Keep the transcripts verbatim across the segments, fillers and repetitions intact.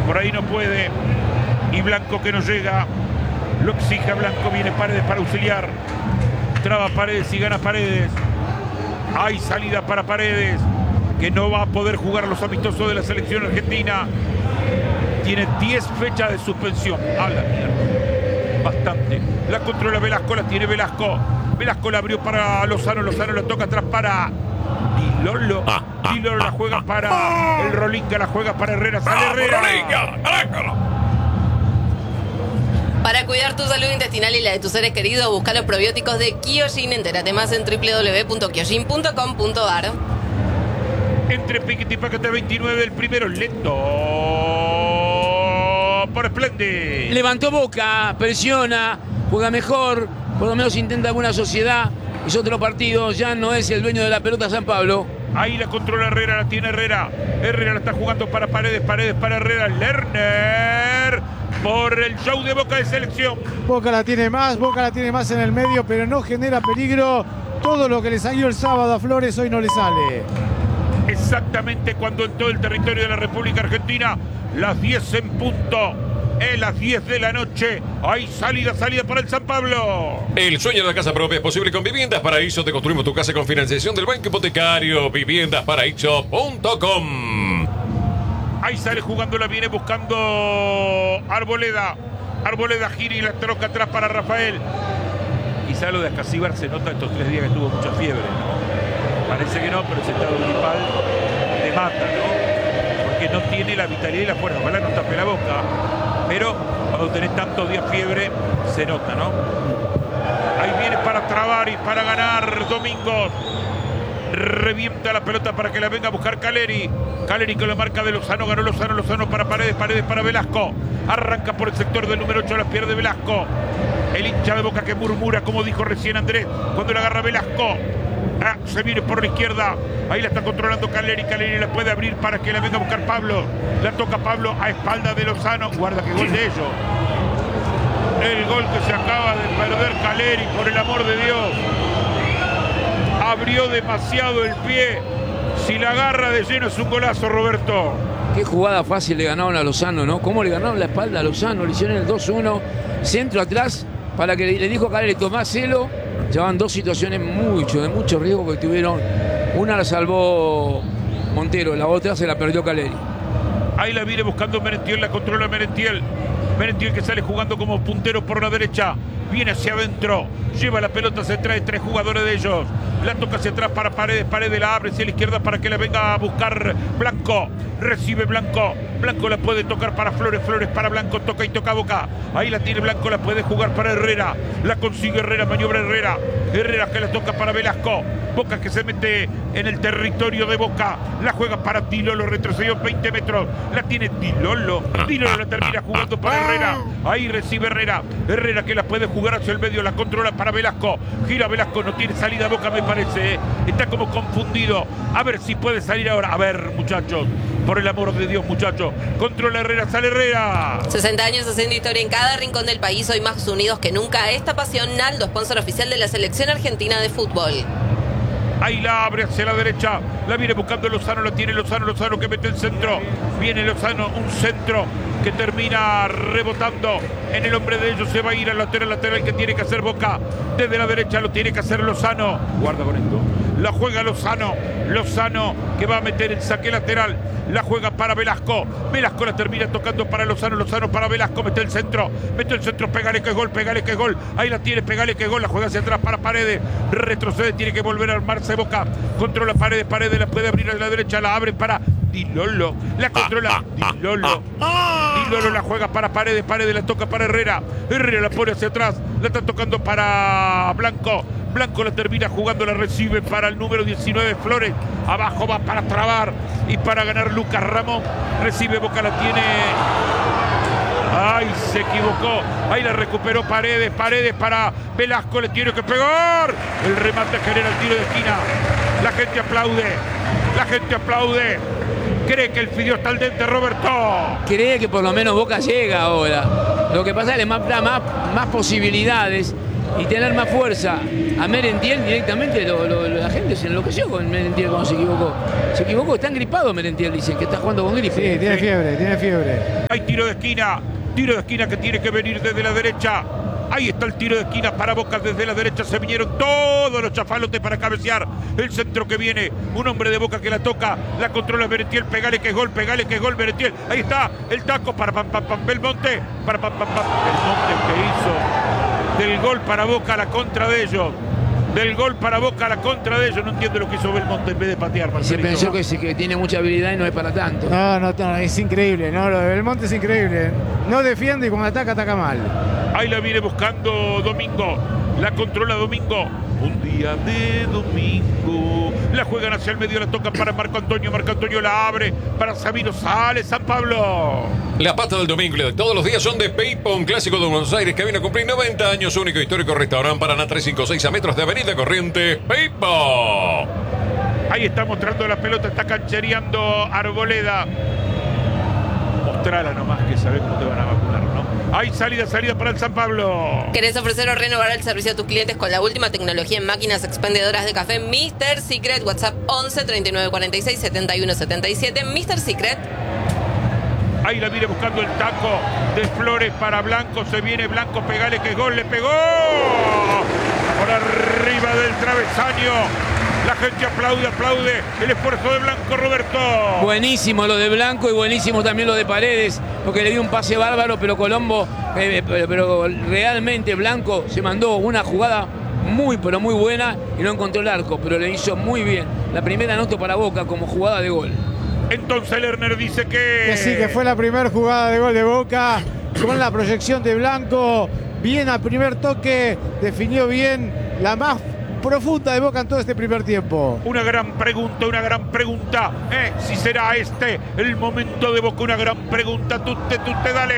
Por ahí no puede. Y Blanco que no llega. Lo exige a Blanco. Viene Paredes para auxiliar. Traba Paredes y gana Paredes. Hay salida para Paredes, que no va a poder jugar a los amistosos de la selección argentina. Tiene diez fechas de suspensión. A la mierda. Bastante. La controla Velasco, la tiene Velasco. Velasco la abrió para Lozano. Lozano la toca atrás para Di Lolo. Ah, ah, Di Lolo ah, la juega ah, para ah, el Rolinga, la juega para Herrera. Sale ¡Vamos, Herrera. Rolinga! Para cuidar tu salud intestinal y la de tus seres queridos, busca los probióticos de Kyojin. Entérate más en doble u doble u doble u punto kyojin punto com punto a r. Entre Piquete y Paquete veintinueve, el primero lento por Splendid. Levantó Boca, presiona, juega mejor, por lo menos intenta alguna sociedad. Es otro partido, ya no es el dueño de la pelota San Pablo. Ahí la controla Herrera, la tiene Herrera. Herrera la está jugando para Paredes, Paredes para Herrera. Lerner por el show de Boca de selección. Boca la tiene más, Boca la tiene más en el medio, pero no genera peligro. Todo lo que le salió el sábado a Flores hoy no le sale. Exactamente cuando en todo el territorio de la República Argentina, las diez en punto, en las diez de la noche, hay salida, salida para el San Pablo. El sueño de la casa propia es posible con Viviendas Paraíso. Te construimos tu casa con financiación del Banco Hipotecario. viviendas paraíso punto com. Ahí sale jugando, la viene buscando Arboleda. Arboleda gira y la troca atrás para Rafael. Quizá lo de Ascasíbar se nota estos tres días que tuvo mucha fiebre, ¿no? Parece que no, pero ese estado gripal te mata, ¿no? Porque no tiene la vitalidad y la fuerza. Ojalá no tape la boca. Pero cuando tenés tantos días fiebre, se nota, ¿no? Ahí viene para trabar y para ganar Domingos. Revienta la pelota para que la venga a buscar Caleri. Caleri con la marca de Lozano. Ganó Lozano, Lozano para Paredes, Paredes para Velasco. Arranca por el sector del número ocho, la pierde Velasco. El hincha de Boca que murmura, como dijo recién Andrés, cuando la agarra Velasco. Ah, se viene por la izquierda. Ahí la está controlando Caleri. Caleri la puede abrir para que la venga a buscar Pablo. La toca Pablo a espalda de Lozano. Guarda que gol de ellos. El gol que se acaba de perder Caleri, por el amor de Dios. Abrió demasiado el pie. Si la agarra de lleno es un golazo, Roberto. Qué jugada fácil le ganaron a Lozano, ¿no? Cómo le ganaron la espalda a Lozano. Le hicieron el dos uno. Centro atrás para que le, le dijo a Caleri, tomáselo. Llevaban dos situaciones mucho, de mucho riesgo que tuvieron. Una la salvó Montero, la otra se la perdió Caleri. Ahí la viene buscando Merentiel, la controla Merentiel. Merentiel que sale jugando como puntero por la derecha. Viene hacia adentro, lleva la pelota, se trae tres jugadores de ellos. La toca hacia atrás para Paredes, Paredes la abre hacia la izquierda para que la venga a buscar Blanco. Recibe Blanco, Blanco la puede tocar para Flores, Flores para Blanco, toca y toca Boca. Ahí la tiene Blanco, la puede jugar para Herrera. La consigue Herrera, maniobra Herrera. Herrera que la toca para Velasco. Boca que se mete en el territorio de Boca. La juega para Di Lolo, retrocedió veinte metros. La tiene Di Lolo. Di Lolo la termina jugando para Herrera. Ahí recibe Herrera. Herrera que la puede jugar hacia el medio, la controla para Velasco. Gira Velasco, no tiene salida Boca, me parece. ¿eh? Está como confundido. A ver si puede salir ahora. A ver, muchachos. Por el amor de Dios, muchachos. Controla Herrera, sale Herrera. sesenta años haciendo historia en cada rincón del país, hoy más unidos que nunca. Esta pasión, Naldo, sponsor oficial de la selección argentina de fútbol. Ahí la abre hacia la derecha. La viene buscando Lozano, la tiene Lozano, Lozano que mete el centro. Viene Lozano, un centro que termina rebotando en el hombre de ellos. Se va a ir al lateral, lateral que tiene que hacer Boca. Desde la derecha lo tiene que hacer Lozano. Guarda con esto. La juega Lozano. Lozano que va a meter el saque lateral. La juega para Velasco. Velasco la termina tocando para Lozano. Lozano para Velasco. Mete el centro. Mete el centro. Pégale que es gol. Pégale que es gol. Ahí la tiene. Pégale que es gol. La juega hacia atrás para Paredes. Retrocede. Tiene que volver a armarse Boca. Controla Paredes. Paredes la puede abrir a la derecha. La abre para Di Lolo. La controla Di Lolo. Di Lolo la juega para Paredes. Paredes la toca para Herrera. Herrera la pone hacia atrás. La está tocando para Blanco. Blanco la termina jugando, la recibe para el número diecinueve, Flores. Abajo va para trabar y para ganar Lucas Ramón. Recibe Boca, la tiene. ¡Ay, se equivocó! Ahí la recuperó Paredes. Paredes para Velasco, le tiene que pegar. El remate genera el tiro de esquina. La gente aplaude. La gente aplaude. Cree que el Fideo está al dente, Roberto. Cree que por lo menos Boca llega ahora. Lo que pasa es que le más, más, más posibilidades. y tener más fuerza a Merentiel directamente, lo, lo, la gente se enloqueció con Merentiel cuando se equivocó. Se equivocó, está engripado Merentiel, dicen que está jugando con gripe. Sí, tiene fiebre, tiene fiebre. Hay tiro de esquina, tiro de esquina que tiene que venir desde la derecha. Ahí está el tiro de esquina para Boca desde la derecha. Se vinieron todos los chafalotes para cabecear. El centro que viene. Un hombre de Boca que la toca. La controla Merentiel. Pegale que es gol. Pegale que es gol Merentiel. Ahí está el taco para pam, pam, pam, Belmonte. Para pam, pam, pam. Belmonte que hizo del gol para Boca a la contra de ellos. Del gol para Boca a la contra de ellos. No entiendo lo que hizo Belmonte en vez de patear. Se pensó que, sí, que tiene mucha habilidad y no es para tanto. No, no, no, es increíble. No, lo de Belmonte es increíble. No defiende y cuando ataca, ataca mal. Ahí la viene buscando Domingo. La controla Domingo. Un día de domingo. La juegan hacia el medio, la tocan para Marco Antonio. Marco Antonio la abre para Sabino. Sale San Pablo. La pata del domingo y de todos los días son de Peipo, un clásico de Buenos Aires que viene a cumplir noventa años. Único histórico restaurante Paraná trescientos cincuenta y seis a metros de Avenida Corrientes. Peipo. Ahí está mostrando la pelota. Está canchereando Arboleda. Mostrala nomás que sabés cómo te van a vacunar, ¿no? Hay salida, salida para el San Pablo. ¿Querés ofrecer o renovar el servicio a tus clientes con la última tecnología en máquinas expendedoras de café mister Secret? WhatsApp once treinta y nueve cuarenta y seis setenta y uno setenta y siete. mister Secret. Ahí la viene buscando el taco de Flores para Blanco. Se viene Blanco, pegale que gol, le pegó. Por arriba del travesaño. La gente aplaude, aplaude el esfuerzo de Blanco, Roberto. Buenísimo lo de Blanco y buenísimo también lo de Paredes, porque le dio un pase bárbaro, pero Colombo, eh, pero, pero realmente Blanco se mandó una jugada muy, pero muy buena y no encontró el arco, pero le hizo muy bien. La primera anoto para Boca como jugada de gol. Entonces Lerner dice que... Que sí, que fue la primera jugada de gol de Boca, con la proyección de Blanco, bien al primer toque, definió bien la más profunda de Boca en todo este primer tiempo. Una gran pregunta, una gran pregunta. ¿eh? Si será este el momento de Boca, una gran pregunta. Tutte, tutte, dale.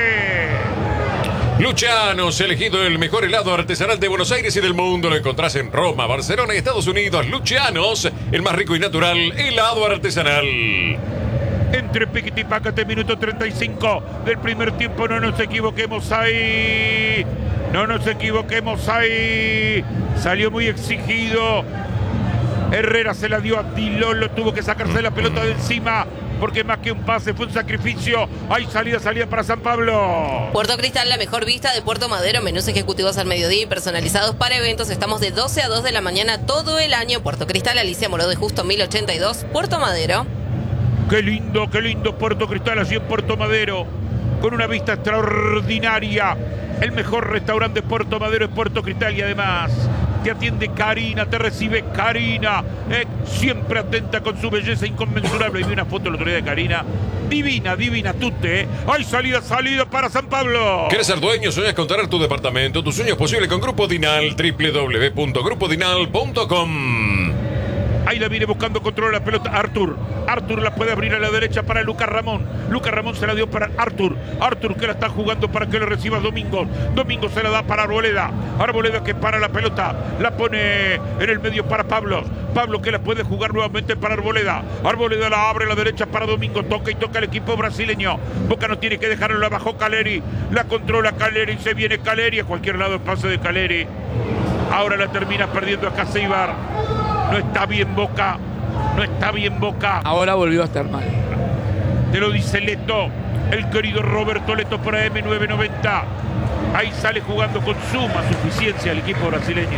Lucianos, elegido el mejor helado artesanal de Buenos Aires y del mundo. Lo encontrás en Roma, Barcelona y Estados Unidos. Lucianos, el más rico y natural helado artesanal. Entre Piquete y Pácate, minuto treinta y cinco del primer tiempo. No nos equivoquemos ahí. No nos equivoquemos ahí. Salió muy exigido. Herrera se la dio a Dilolo. Tuvo que sacarse la pelota de encima. Porque más que un pase fue un sacrificio. Hay salida, salida para San Pablo. Puerto Cristal, la mejor vista de Puerto Madero. Menús ejecutivos al mediodía y personalizados para eventos. Estamos de doce a dos de la mañana todo el año. Puerto Cristal, Alicia Moró de Justo mil ochenta y dos. Puerto Madero. Qué lindo, qué lindo Puerto Cristal, así en Puerto Madero. Con una vista extraordinaria. El mejor restaurante de Puerto Madero es Puerto Cristal y además te atiende Karina, te recibe Karina, eh, siempre atenta con su belleza inconmensurable. Y vi una foto el otro día de Karina, divina, divina, tutte. Eh. Hay salida, salida para San Pablo. ¿Quieres ser dueño? ¿Sueñas con tener tu departamento? Tu sueño es posible con Grupo Dinal, doble u doble u doble u punto grupo dinal punto com. Ahí la viene buscando control de la pelota Artur. Artur la puede abrir a la derecha para Lucas Ramón. Lucas Ramón se la dio para Artur. Artur que la está jugando para que lo reciba Domingo. Domingo se la da para Arboleda. Arboleda que para la pelota. La pone en el medio para Pablo. Pablo que la puede jugar nuevamente para Arboleda. Arboleda la abre a la derecha para Domingo. Toca y toca el equipo brasileño. Boca no tiene que dejarlo. La bajó Caleri. La controla Caleri. Se viene Caleri. A cualquier lado el pase de Caleri. Ahora la termina perdiendo a Caseibar. No está bien Boca, no está bien Boca. Ahora volvió a estar mal. Te lo dice Leto, el querido Roberto Leto para eme novecientos noventa. Ahí sale jugando con suma suficiencia el equipo brasileño.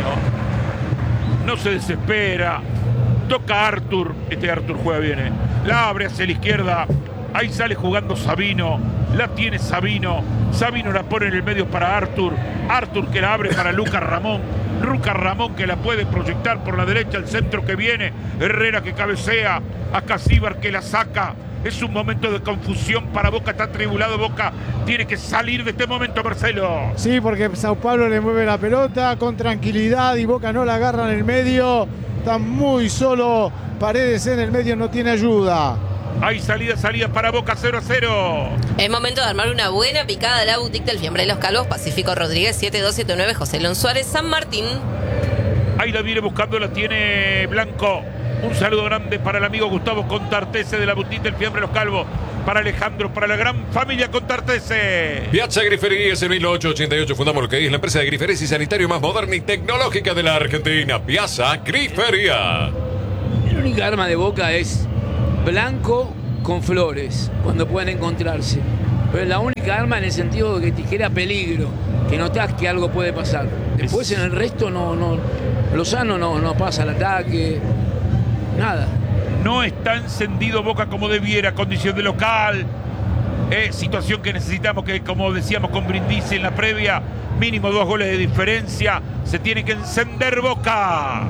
No se desespera. Toca Artur. Este Artur juega bien, ¿eh? La abre hacia la izquierda. Ahí sale jugando Sabino. La tiene Sabino. Sabino la pone en el medio para Artur. Artur que la abre para Lucas Ramón. Lucas Ramón que la puede proyectar por la derecha, el centro que viene. Herrera que cabecea. A Casíbar que la saca. Es un momento de confusión para Boca. Está atribulado Boca. Tiene que salir de este momento, Marcelo. Sí, porque Sao Paulo le mueve la pelota con tranquilidad y Boca no la agarra en el medio. Está muy solo. Paredes en el medio no tiene ayuda. Hay salida, salida para Boca, cero a cero. Es momento de armar una buena picada a la boutique del Fiambre de los Calvos, Pacífico Rodríguez, siete dos siete nueve, José León Suárez, San Martín. Ahí la viene buscando, la tiene Blanco. Un saludo grande para el amigo Gustavo Contartese de la boutique del Fiambre de los Calvos. para Alejandro, para la gran familia Contartese. Piazza Griferías en mil ochocientos ochenta y ocho fundamos lo que es la empresa de griferías y sanitario más moderna y tecnológica de la Argentina. Piazza Grifería. La única arma de Boca es Blanco con Flores, cuando pueden encontrarse. Pero es la única arma en el sentido de que te genera peligro, que notás que algo puede pasar. Después en el resto no, no, Lozano no, no pasa el ataque, nada. No está encendido Boca como debiera, condición de local. Eh, situación que necesitamos, que como decíamos con Brindisi en la previa, mínimo dos goles de diferencia. Se tiene que encender Boca.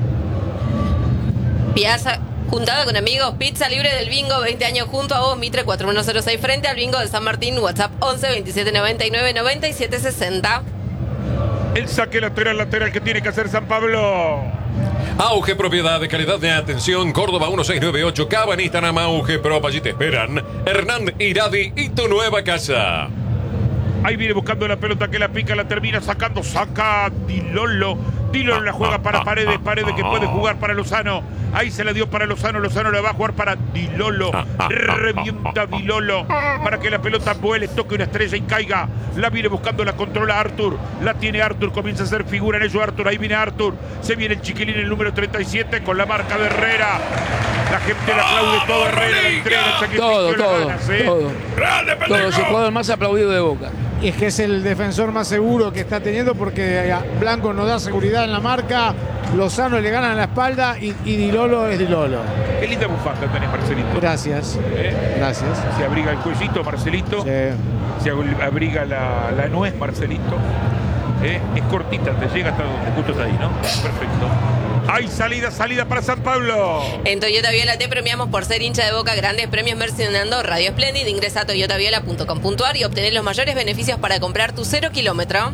Piazza, juntado con amigos, pizza libre del bingo, veinte años junto a vos, Mitre cuatro uno cero seis, frente al bingo de San Martín, WhatsApp once veintisiete noventa y nueve noventa y siete sesenta. El saque lateral, lateral que tiene que hacer San Pablo. Auge Propiedad de calidad de atención, Córdoba uno seis nueve ocho, Cabanista, Nama, Auge Prop, allí te esperan. Hernán Iradi y tu nueva casa. Ahí viene buscando la pelota que la pica, la termina sacando, saca Dilolo. Dilolo la juega para Paredes, Paredes que puede jugar para Lozano. Ahí se la dio para Lozano, Lozano la va a jugar para Dilolo. Revienta Dilolo para que la pelota vuele, toque una estrella y caiga. La viene buscando, la controla Artur. La tiene Artur, comienza a hacer figura en ello Artur. Ahí viene Artur. Se viene el chiquilín, el número treinta y siete con la marca de Herrera. La gente la aplaude todo, Herrera la entrega, el sacrificio, Todo, las todo, ganas, ¿eh? todo. Todo, es el jugador más aplaudido de Boca. Y es que es el defensor más seguro que está teniendo porque Blanco no da seguridad en la marca, Lozano le gana en la espalda y, y Dilolo es Dilolo. Qué linda bufanda tenés, Marcelito. Gracias, ¿Eh? gracias. Se abriga el cuellito, Marcelito. Sí. Se abriga la, la nuez, Marcelito. ¿Eh? Es cortita, te llega hasta donde justo está ahí, ¿no? Perfecto. Hay salida, salida para San Pablo. En Toyota Viola te premiamos por ser hincha de Boca, grandes premios mencionando Radio Splendid. Ingresa a toyota viola punto com punto ar y obtener los mayores beneficios para comprar tu cero kilómetro.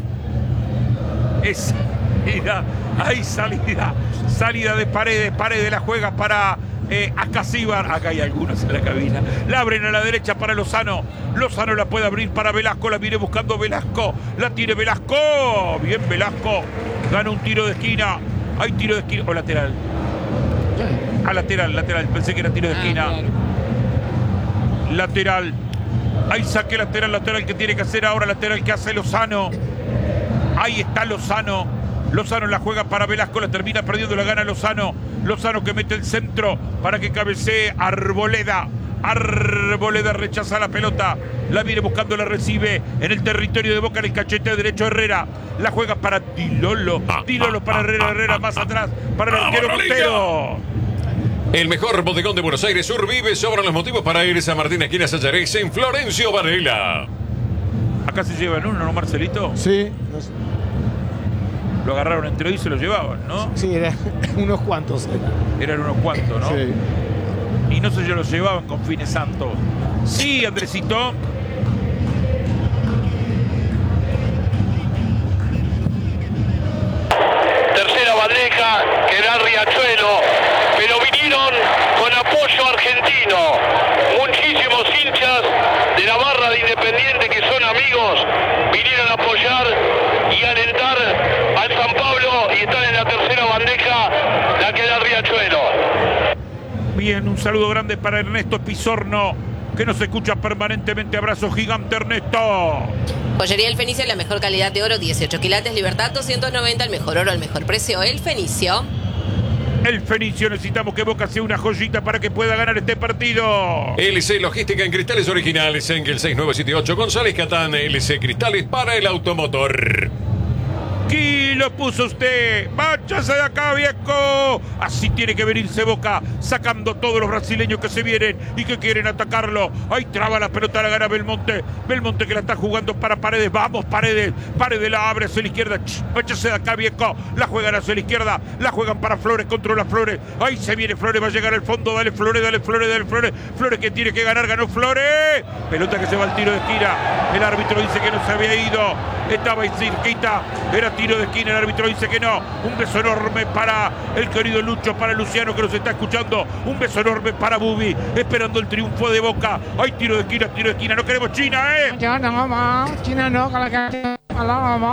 Es salida, hay salida. Salida de Paredes, Paredes la juega para eh, Acasíbar. Acá hay algunos en la cabina. La abren a la derecha para Lozano. Lozano la puede abrir para Velasco. La viene buscando Velasco. La tiene Velasco. Bien Velasco. Gana un tiro de esquina. Hay tiro de esquina o lateral. Ah, lateral, lateral. Pensé que era tiro de esquina. Ah, claro. Lateral. Hay saque lateral, lateral que tiene que hacer ahora. Lateral que hace Lozano. Ahí está Lozano. Lozano la juega para Velasco. La termina perdiendo, la gana Lozano. Lozano que mete el centro para que cabecee Arboleda. Arboleda rechaza la pelota. La viene buscando, la recibe en el territorio de Boca, en el cachete derecho Herrera. La juega para Dilolo. Dilolo para Herrera, Herrera más atrás para el arquero Montero. El mejor bodegón de Buenos Aires, Urbibe, sobran los motivos para ir a San Martín, esquina Sayares, en Florencio Varela. Acá se llevan uno, ¿no, Marcelito? Sí, no sé. Lo agarraron entre hoy y se lo llevaban, ¿no? Sí, eran unos cuantos. Eran unos cuantos, ¿no? Sí. Y no se los llevaban con fines santos. Sí, Andresito. Tercera bandeja que da Riachuelo, pero vinieron con apoyo argentino. Muchísimos hinchas de la barra de Independiente que son amigos vinieron a apoyar y alentar al San Pablo y están en la tercera bandeja, la que da Riachuelo. Bien, un saludo grande para Ernesto Pizorno, que nos escucha permanentemente. Abrazo gigante, Ernesto. Joyería El Fenicio, la mejor calidad de oro, dieciocho quilates, Libertad doscientos noventa, el mejor oro al mejor precio. El Fenicio. El Fenicio, necesitamos que Boca sea una joyita para que pueda ganar este partido. L C Logística en cristales originales, en el seis nueve siete ocho, González Catán, L C Cristales para el automotor. Aquí lo puso usted. ¡Váyase de acá, viejo! Así tiene que venirse Boca, sacando todos los brasileños que se vienen y que quieren atacarlo. Ahí traba la pelota, la gana Belmonte. Belmonte que la está jugando para Paredes. ¡Vamos, Paredes! Paredes la abre hacia la izquierda. ¡Ch! ¡Váyase de acá, viejo! La juegan hacia la izquierda. La juegan para Flores, controla Flores. Ahí se viene Flores, va a llegar al fondo. Dale, Flores, dale, Flores, dale, Flores. Flores que tiene que ganar, ganó Flores. Pelota que se va al tiro de esquina. El árbitro dice que no se había ido. Estaba ahí cerquita. Era tiro de esquina, el árbitro dice que no. Un beso enorme para el querido Lucho, para Luciano que nos está escuchando. Un beso enorme para Bubi, esperando el triunfo de Boca. Hay tiro de esquina, tiro de esquina. No queremos China, ¿eh? China no, China no,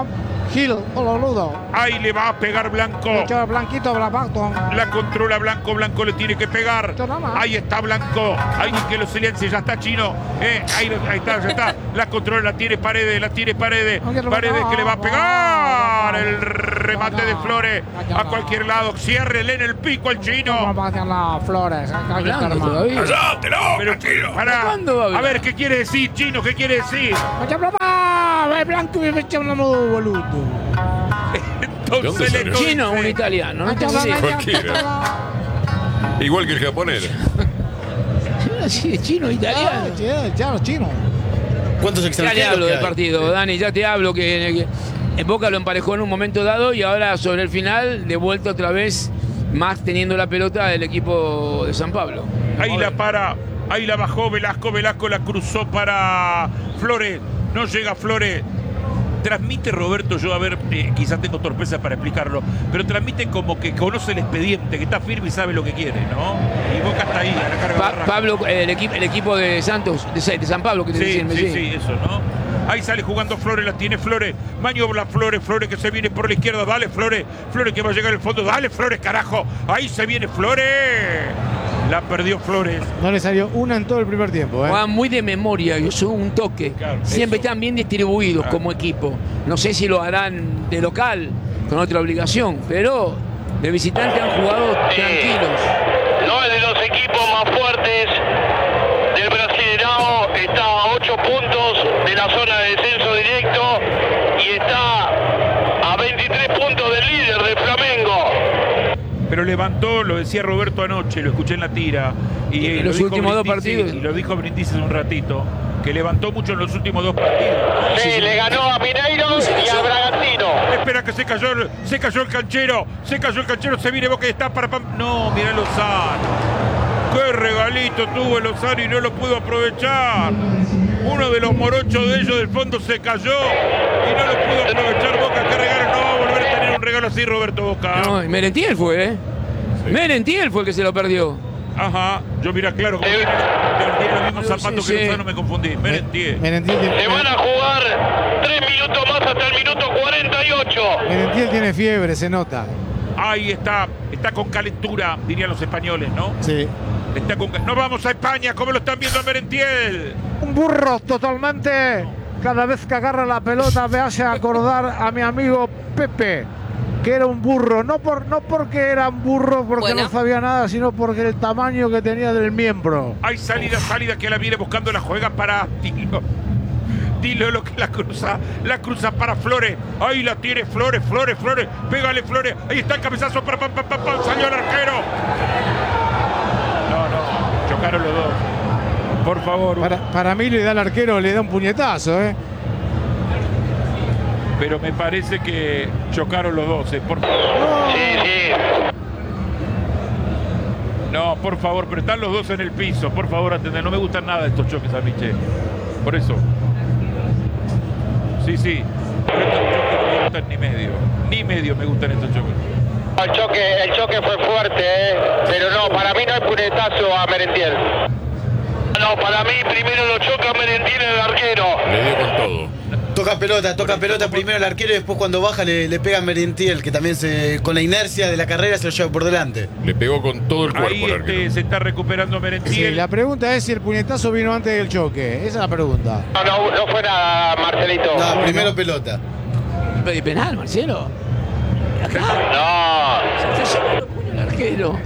Gil, hola, boludo. Ahí le va a pegar Blanco. Mucho Blanquito, Blackburton. La controla Blanco, Blanco le tiene que pegar. Esto nada más. Ahí está Blanco. Ahí que lo silencie, ya está Chino. Eh, ahí, ahí está, ya está. La controla, la tiene Paredes, la tiene Paredes. Paredes que le va a pegar. El remate de Flores a cualquier lado. Ciérrele en el pico al Chino. Vamos a hacer las flores. Hablando todavía. ¡Cállate, no! Pero, tranquilo! pará. ¿Cuándo va a hablar? A ver, ¿qué quiere decir, Chino? ¿Qué quiere decir? Blanco y me echamos boludo. ¿De dónde Entonces salió? le Chino, un italiano, no tengo idea. Cualquiera. Igual que el japonés. Sí, chino, italiano. Ya los chinos. ¿Cuántos Ya te extranjeros hablo que del hay? partido, Dani, ya te hablo que, que en Boca lo emparejó en un momento dado y ahora sobre el final, de vuelta otra vez, más teniendo la pelota del equipo de San Pablo. Ahí la para, ahí la bajó Velasco, Velasco la cruzó para Flores, no llega Flores. Transmite Roberto, yo a ver, eh, quizás tengo torpeza para explicarlo, pero transmite como que conoce el expediente, que está firme y sabe lo que quiere, ¿no? Y Boca está ahí, a la carga Pa- barraca. Pablo, eh, el, equipo, el equipo de Santos, de, Sa- de San Pablo, que te Sí, decían, sí, sí, eso, ¿no? Ahí sale jugando Flores, la tiene Flores, maniobra Flores, Flores que se viene por la izquierda, dale Flores, Flores que va a llegar al fondo, dale Flores, carajo, ahí se viene Flores, la perdió Flores. No le salió una en todo el primer tiempo, ¿eh? Juegan muy de memoria, yo soy un toque. Claro, Siempre eso. están bien distribuidos Claro. como equipo. No sé si lo harán de local, con otra obligación, pero de visitante han jugado tranquilos. No es de los equipos más fuertes del Brasileirao, está a ocho puntos de la zona de descenso directo y está a veintitrés puntos del líder del Flamengo. Pero levantó, lo decía Roberto anoche, lo escuché en la tira. Y En eh, los lo dijo últimos dos Brindisi, partidos. Y lo dijo Brindisi hace un ratito, que levantó mucho en los últimos dos partidos. Sí, le ganó a Mineiro y a Bragantino. Espera que se cayó, el- se cayó el canchero, se cayó el canchero, se viene Boca y está para... Pam- No, mirá Lozano. Qué regalito tuvo Lozano y no lo pudo aprovechar. Uno de los morochos de ellos del fondo se cayó y no lo pudo aprovechar Boca. Qué regalo, no va a volver a tener un regalo así Roberto Boca. No, y Merentiel fue, ¿eh? Merentiel fue el que se lo perdió. Ajá, yo mira claro, como tiene, tiene los mismos zapatos Sí, que sí. Lozano, me confundí. Merentiel. Merentiel, Se tiene- van a jugar tres minutos más hasta el minuto cuarenta y ocho. Merentiel tiene fiebre, se nota. Ahí está, está con calentura, dirían los españoles, ¿no? Sí. Está con... No vamos a España, ¿cómo lo están viendo a Merentiel? Un burro totalmente. Cada vez que agarra la pelota me hace acordar a mi amigo Pepe, que era un burro. No, por, no porque era un burro porque Bueno. no sabía nada, sino porque el tamaño que tenía del miembro. Hay salida, salida que la viene buscando, la juega para Tilo. Tilo lo que la cruza, la cruza para Flores. Ahí la tiene Flores, Flores, Flores. Pégale Flores. Ahí está el cabezazo para pam, pam, pam, pam. Salió el arquero. No, no, chocaron los dos. Por favor. Para, para mí le da al arquero, le da un puñetazo, ¿eh? Pero me parece que chocaron los dos, eh. Por favor. Sí, sí. No, por favor, pero están los dos en el piso. Por favor, atender. No me gustan nada estos choques a Miche. Por eso. Sí, sí. Pero estos choques no me gustan ni medio. Ni medio me gustan estos choques. El choque, el choque fue fuerte, ¿eh? Pero no, para mí no hay punetazo a Merentiel. No, para mí primero lo choca Merentiel el arquero. Le dio con todo. Toca pelota, toca pelota primero el arquero y después cuando baja le, le pega a Merentiel, que también se, con la inercia de la carrera se lo lleva por delante. Le pegó con todo el cuerpo Ahí al este, arquero. se está recuperando Sí, Merentiel. la pregunta es si el puñetazo vino antes del choque. Esa es la pregunta. No, no, no fue nada, Marcelito. No, primero pelota. ¿De penal, Marcelo? Acá. No. Se está llevando puño el arquero.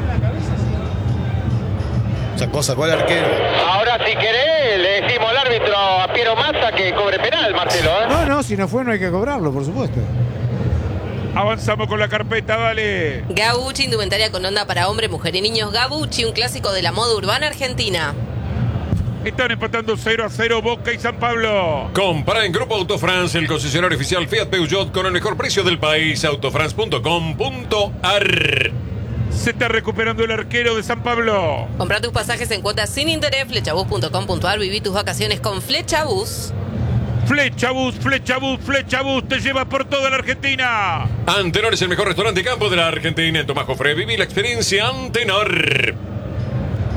Sacó, sacó al arquero. Ahora si querés le decimos al árbitro a Piero Massa que cobre penal, Marcelo, ¿eh? No, no, si no fue no hay que cobrarlo, por supuesto. Avanzamos con la carpeta, dale. Gabucci, indumentaria con onda para hombre, mujer y niños. Gabucci, un clásico de la moda urbana argentina. Están empatando cero a cero Boca y San Pablo. Compra en Grupo Autofrance, el concesionario oficial Fiat Peugeot con el mejor precio del país. autofrance punto com punto ar. Se está recuperando el arquero de San Pablo. Compra tus pasajes en cuotas sin interés, flechabus punto com punto ar. Viví tus vacaciones con Flechabus. Flechabus, Flechabus, Flechabus te lleva por toda la Argentina. Antenor es el mejor restaurante campo de la Argentina. En Tomás Jofre, viví la experiencia Antenor.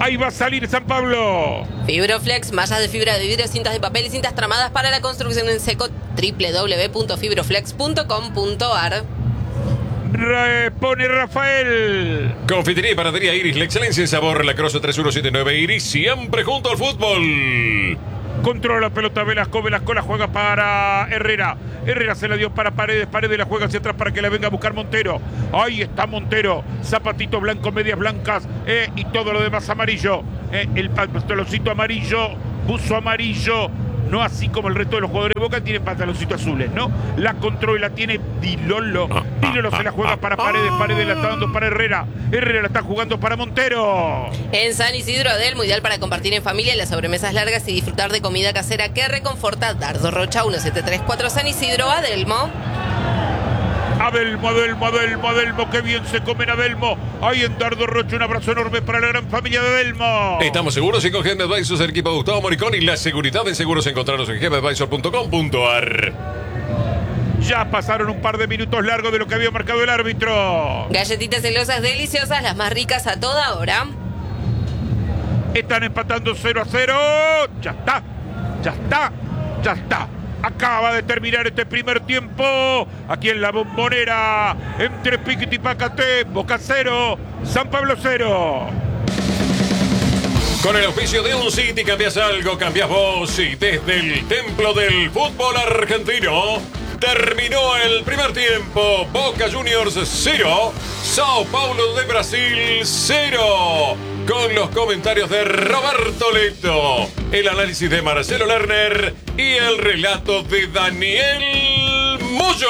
Ahí va a salir San Pablo. Fibroflex, mallas de fibra de vidrio, cintas de papel y cintas tramadas para la construcción en seco. doble u doble u doble u punto fibroflex punto com punto a r. Pone Rafael. Confitería y panadería Iris, la excelencia en sabor. La Cross tres uno siete nueve Iris, siempre junto al fútbol. Controla la pelota Velasco, Velasco la juega para Herrera. Herrera se la dio para Paredes, Paredes la juega hacia atrás para que la venga a buscar Montero. Ahí está Montero, zapatito blanco, medias blancas eh, y todo lo demás amarillo. Eh, el pantaloncito amarillo, buzo amarillo. No así como el resto de los jugadores de Boca tienen pantaloncitos azules, ¿no? La controla y la tiene Dilolo. Dilolo se la juega para Paredes, Paredes la está dando para Herrera. Herrera la está jugando para Montero. En San Isidro, Adelmo, ideal para compartir en familia las sobremesas largas y disfrutar de comida casera que reconforta. Dardo Rocha, uno siete tres cuatro San Isidro, Adelmo. Adelmo, Adelmo, Adelmo, Adelmo, qué bien se comen Adelmo. Ahí en Dardo Rocha, un abrazo enorme para la gran familia de Adelmo. Estamos seguros y con G M Advisors, el equipo de Gustavo Moricón y la seguridad en seguros encontrarnos en g m advisor punto com punto a r. Ya pasaron un par de minutos largos de lo que había marcado el árbitro. Galletitas celosas deliciosas, las más ricas a toda hora. Están empatando cero a cero. Ya está, ya está, ya está. Acaba de terminar este primer tiempo aquí en la Bombonera entre Piquete y Pacate. Boca cero, San Pablo cero. Con el auspicio de un City cambias algo, cambias vos. Y desde el templo del fútbol argentino terminó el primer tiempo. Boca Juniors cero, Sao Paulo de Brasil cero. Con los comentarios de Roberto Leto, el análisis de Marcelo Lerner y el relato de Daniel Moyo.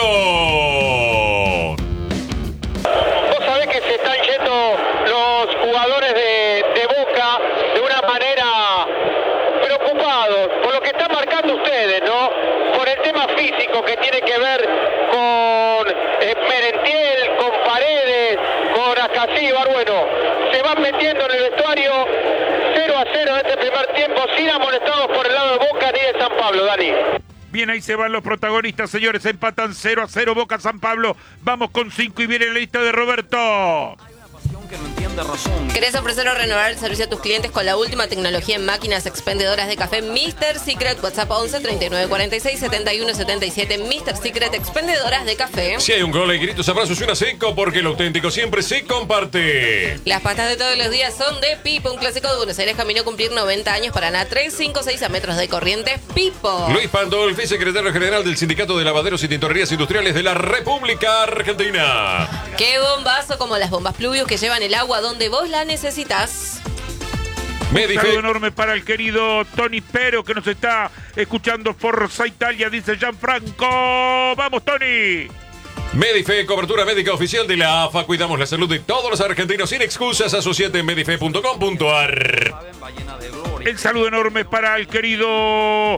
Vos sabés que se están yendo los jugadores de, de Boca de una manera preocupados por lo que están marcando ustedes, ¿no? Por el tema físico que tiene que ver con eh, Merentiel, con Paredes, con Ascasíbar. Bueno, se van metiendo en el vestuario. Cero a cero en este primer tiempo, sin amonestados por el lado de Boca ni de San Pablo, Dani. Bien, ahí se van los protagonistas, señores. Empatan cero a cero Boca San Pablo. Vamos con cinco y viene la lista de Roberto. ¿Querés ofrecer o renovar el servicio a tus clientes con la última tecnología en máquinas expendedoras de café mister Secret? WhatsApp once treinta y nueve cuarenta y seis setenta y uno setenta y siete. mister Secret, expendedoras de café. Si hay un gol, hay gritos, abrazos y una seco, porque lo auténtico siempre se comparte. Las pastas de todos los días son de Pipo, un clásico de Buenos Aires, camino a cumplir noventa años. Paraná trescientos cincuenta y seis a metros de Corrientes, Pipo. Luis Pandolfi, secretario general del Sindicato de Lavaderos y Tintorerías Industriales de la República Argentina. Qué bombazo, como las bombas Pluvius que llevan el agua donde vos la necesitas. Un saludo enorme para el querido Tony Pero, que nos está escuchando. Forza Italia, dice Gianfranco. ¡Vamos, Tony! Medife, cobertura médica oficial de la A F A. Cuidamos la salud de todos los argentinos sin excusas. Asociate en medife punto com punto a r. El saludo enorme para el querido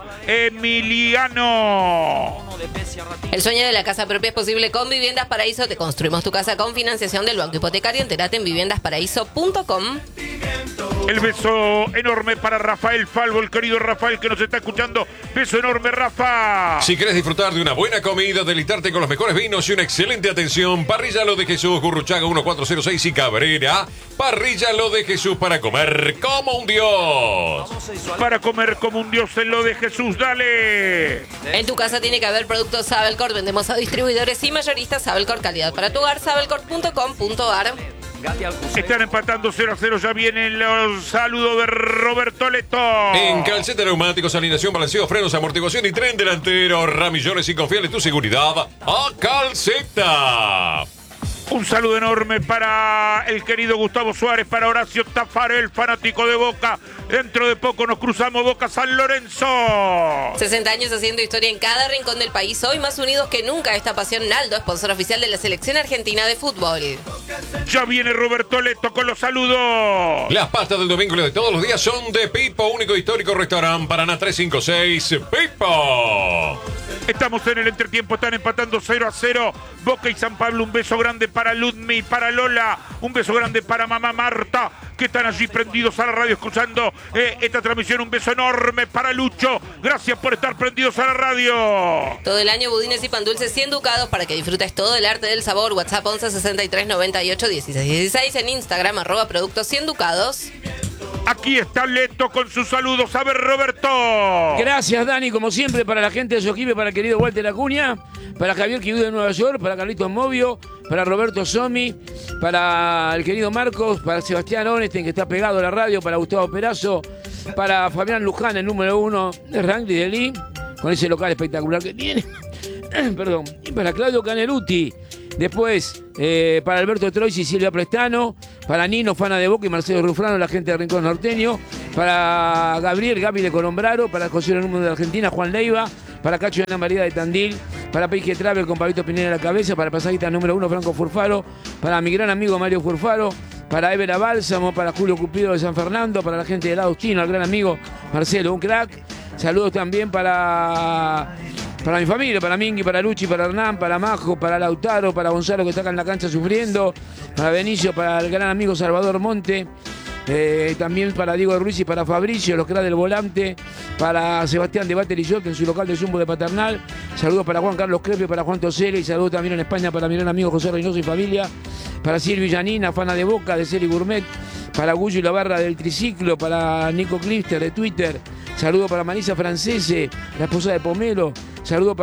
Emiliano. El sueño de la casa propia es posible con Viviendas Paraíso. Te construimos tu casa con financiación del Banco Hipotecario. Entérate en viviendas paraíso punto com. El beso enorme para Rafael Falvo, el querido Rafael que nos está escuchando. Beso enorme, Rafa. Si querés disfrutar de una buena comida, deleitarte con los mejores vinos y una excelente atención, Parrilla Lo de Jesús, Gurruchaga mil cuatrocientos seis y Cabrera. Parrilla Lo de Jesús para comer como un dios. Para comer como un dios en Lo de Jesús, dale. En tu casa tiene que haber productos Sabelcor. Vendemos a distribuidores y mayoristas. Sabelcor, calidad para tu hogar. sabelcor punto com punto a r. Están empatando cero a cero. Ya vienen los saludos de Roberto Leto. En Calceta Neumáticos, alineación, balanceo, frenos, amortiguación y tren delantero. Ramillones y confiable tu seguridad a Calceta. Un saludo enorme para el querido Gustavo Suárez, para Horacio Tafarel, fanático de Boca. Dentro de poco nos cruzamos Boca San Lorenzo. sesenta años haciendo historia en cada rincón del país. Hoy más unidos que nunca. Esta pasión, Naldo, sponsor oficial de la Selección Argentina de Fútbol. Ya viene Roberto Leto con los saludos. Las pastas del domingo y de todos los días son de Pipo, único histórico restaurante Paraná trescientos cincuenta y seis. Pipo. Estamos en el entretiempo, están empatando cero a cero. Boca y San Pablo, un beso grande para Ludmi, para Lola, un beso grande para mamá Marta, que están allí prendidos a la radio escuchando eh, esta transmisión. Un beso enorme para Lucho, gracias por estar prendidos a la radio. Todo el año budines y pan dulces cien ducados para que disfrutes todo el arte del sabor. WhatsApp once sesenta y tres noventa y ocho dieciséis dieciséis, en Instagram arroba productos cien ducados. Aquí está Leto con sus saludos. A ver, Roberto. Gracias, Dani, como siempre, para la gente de Sojibe, para el querido Walter Acuña, para Javier Quibú de Nueva York, para Carlitos Movio, para Roberto Somi, para el querido Marcos, para Sebastián Onestein, que está pegado a la radio, para Gustavo Perazo, para Fabián Luján, el número uno de Randy de Lee, con ese local espectacular que tiene. Perdón. Y para Claudio Caneruti. Después, eh, para Alberto Troisi y Silvia Prestano, para Nino, Fana de Boca y Marcelo Rufrano, la gente de Rincón Norteño, para Gabriel Gaby de Colombraro, para José Número de Argentina, Juan Leiva, para Cacho de Ana María de Tandil, para Peije Travel con Pablito Pineda a la cabeza, para Pasajita número uno, Franco Furfaro, para mi gran amigo Mario Furfaro, para Évera Bálsamo, para Julio Cupido de San Fernando, para la gente de Lado Chino, al gran amigo Marcelo, un crack. Saludos también para... Para mi familia, para Mingui, para Luchi, para Hernán, para Majo, para Lautaro, para Gonzalo que está acá en la cancha sufriendo, para Benicio, para el gran amigo Salvador Monte, eh, también para Diego Ruiz y para Fabricio, los cracks del volante, para Sebastián de Baterizot en su local de Zumbo de Paternal, saludos para Juan Carlos Crepe, para Juan Tosele y saludos también en España para mi gran amigo José Reynoso y familia, para Silvio Yanina, Fana de Boca, de Seri Gourmet, para Gullo y la Barra del Triciclo, para Nico Clipster de Twitter, saludos para Marisa Francese, la esposa de Pomelo. Saludo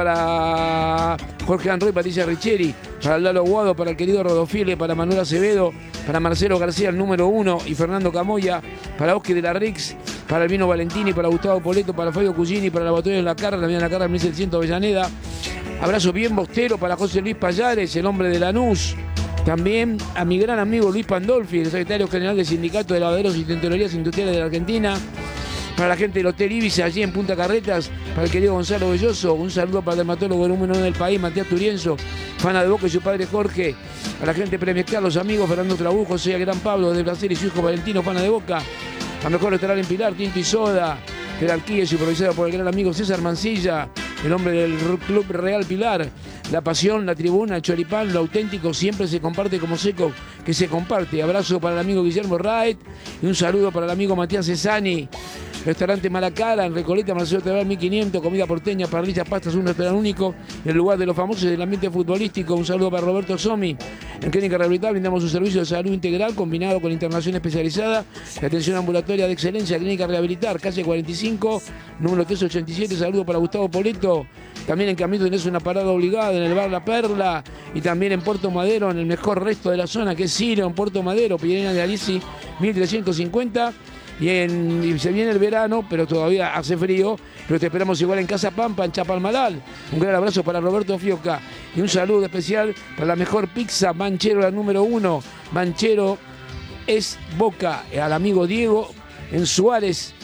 para Jorge Anroy, Patricia Richeri, para Lalo Guado, para el querido Rodofile, para Manuel Acevedo, para Marcelo García, el número uno, y Fernando Camoya, para Oscar de la Rix, para Albino Valentini, para Gustavo Poleto, para Fabio Cugini, para Laboratorio de la Carra, también la Carra mil setecientos Avellaneda. Abrazo bien bostero para José Luis Payares, el hombre de Lanús. También a mi gran amigo Luis Pandolfi, el secretario general del Sindicato de Lavaderos y Tintorerías Industriales de la Argentina. Para la gente del Hotel Ibiza, allí en Punta Carretas, para el querido Gonzalo Belloso, un saludo para el dermatólogo número uno del país, Matías Turienzo, Fana de Boca y su padre Jorge, a la gente de Premiescar, los amigos Fernando Trabujo, José Gran Pablo de Brasil y su hijo Valentino, Fana de Boca, a mejor restaurar en Pilar, Tinto y Soda, jerarquía supervisada por el gran amigo César Mancilla, el hombre del Club Real Pilar, la pasión, la tribuna, el choripán, lo auténtico siempre se comparte como seco que se comparte. Abrazo para el amigo Guillermo Raet y un saludo para el amigo Matías Cesani. Restaurante Malacala, en Recoleta, Marcelo Tebar, mil quinientos, comida porteña, parrillas, pastas, un restaurante único, en el lugar de los famosos del ambiente futbolístico. Un saludo para Roberto Somi. En Clínica Rehabilitar brindamos un servicio de salud integral combinado con internación especializada y atención ambulatoria de excelencia. Clínica Rehabilitar, calle cuarenta y cinco, número trescientos ochenta y siete. Saludo para Gustavo Poleto. También en Camino tenés una parada obligada en el bar La Perla y también en Puerto Madero, en el mejor resto de la zona, que es Ciro, en Puerto Madero, Piedrina de Alisi, mil trescientos cincuenta. Y, en, y se viene el verano, pero todavía hace frío, pero te esperamos igual en Casa Pampa, en Chapalmalal. Un gran abrazo para Roberto Fioca y un saludo especial para la mejor pizza, Manchero, la número uno. Manchero es Boca, al amigo Diego en Suárez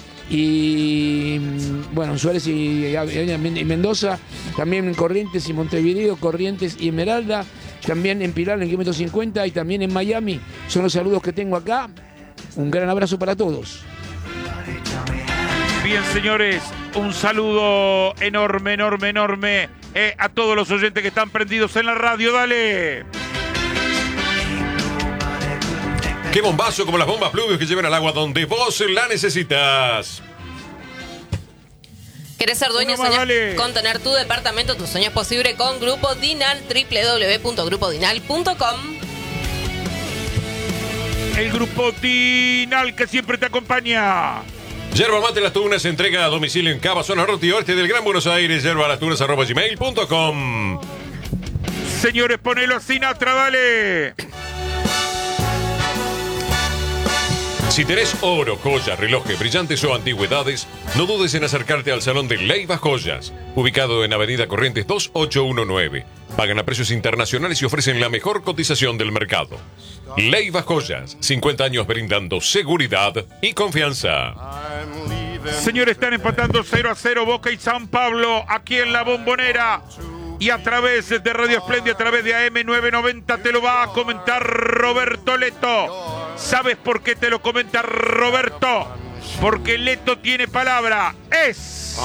y bueno, Suárez y, y, y Mendoza, también en Corrientes y Montevideo, Corrientes y Esmeralda, también en Pilar, en el kilómetro cincuenta y también en Miami. Son los saludos que tengo acá. Un gran abrazo para todos. Bien, señores, un saludo enorme, enorme, enorme eh, a todos los oyentes que están prendidos en la radio. Dale. Qué bombazo como las bombas Pluvius que llevan al agua donde vos la necesitas. ¿Querés ser dueño? Más, Soñar con tener tu departamento, tu sueño es posible con Grupo Dinal, doble u doble u doble u punto grupo dinal punto com. El Grupo Dinal que siempre te acompaña. Yerba Mate Las Tunas se entrega a domicilio en Cava, zona norte y oeste del Gran Buenos Aires. yerba las tunas arroba gmail punto com. Señores, ponelo a Sinatra, dale. Si tenés oro, joyas, relojes, brillantes o antigüedades, no dudes en acercarte al Salón de Leiva Joyas, ubicado en Avenida Corrientes dos ocho uno nueve. Pagan a precios internacionales y ofrecen la mejor cotización del mercado. Leiva Joyas, cincuenta años brindando seguridad y confianza. Señores, están empatando cero a cero Boca y San Pablo aquí en La Bombonera. Y a través de Radio Espléndida, a través de A M novecientos noventa, te lo va a comentar Roberto Leto. ¿Sabes por qué te lo comenta Roberto? Porque Leto tiene palabra. Es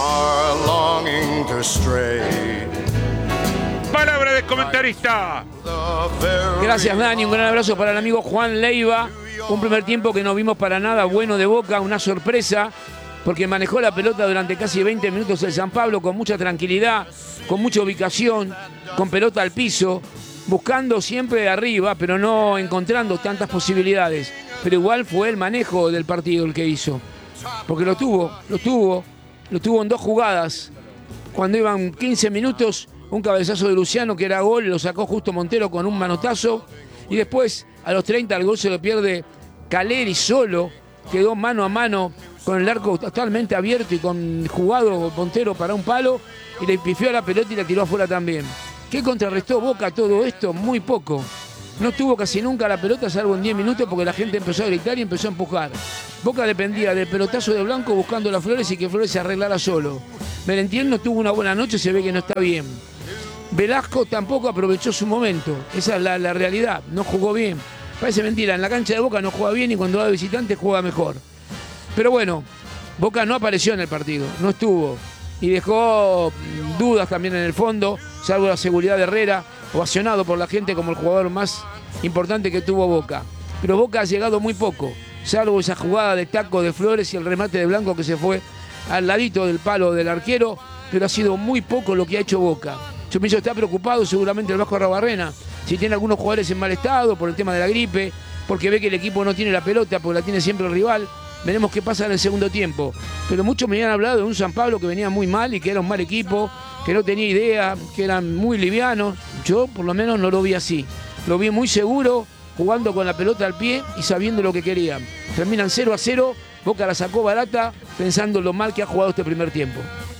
palabra de comentarista. Gracias, Dani. Un gran abrazo para el amigo Juan Leiva. Un primer tiempo que no vimos para nada bueno de Boca, una sorpresa, porque manejó la pelota durante casi veinte minutos el San Pablo con mucha tranquilidad, con mucha ubicación, con pelota al piso, buscando siempre de arriba, pero no encontrando tantas posibilidades. pero igual fue el manejo del partido el que hizo. Porque lo tuvo, lo tuvo, lo tuvo en dos jugadas. Cuando iban quince minutos, un cabezazo de Luciano que era gol, lo sacó justo Montero con un manotazo. Y después, a los treinta, el gol se lo pierde Caleri solo. Quedó mano a mano con el arco totalmente abierto y con jugado Montero para un palo. Y le pifió a la pelota y la tiró afuera también. ¿Qué contrarrestó Boca todo esto? Muy poco. No tuvo casi nunca la pelota, salvo en diez minutos, porque la gente empezó a gritar y empezó a empujar. Boca dependía del pelotazo de Blanco buscando a Flores y que Flores se arreglara solo. Merentiel no tuvo una buena noche, se ve que no está bien. Velasco tampoco aprovechó su momento. Esa es la, la realidad. No jugó bien. Parece mentira, en la cancha de Boca no juega bien y cuando va de visitante juega mejor. Pero bueno, Boca no apareció en el partido, no estuvo. Y dejó dudas también en el fondo, salvo la seguridad de Herrera, ovacionado por la gente como el jugador más importante que tuvo Boca. Pero Boca ha llegado muy poco, salvo esa jugada de taco de Flores y el remate de Blanco que se fue al ladito del palo del arquero, pero ha sido muy poco lo que ha hecho Boca. Yo pienso que está preocupado seguramente el Vasco Arruabarrena, si tiene algunos jugadores en mal estado por el tema de la gripe, porque ve que el equipo no tiene la pelota, porque la tiene siempre el rival. Veremos qué pasa en el segundo tiempo. Pero muchos me habían hablado de un San Pablo que venía muy mal y que era un mal equipo, que no tenía idea, que eran muy livianos. Yo por lo menos no lo vi así. Lo vi muy seguro, jugando con la pelota al pie y sabiendo lo que querían. Terminan cero a cero, Boca la sacó barata pensando lo mal que ha jugado este primer tiempo.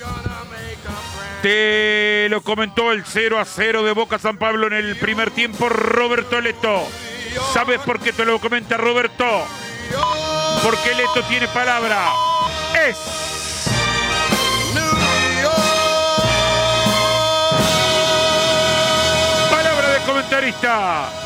Te lo comentó el cero a cero de Boca San Pablo en el primer tiempo, Roberto Leto. ¿Sabes por qué te lo comenta Roberto? Porque Leto tiene palabra. Es palabra de comentarista.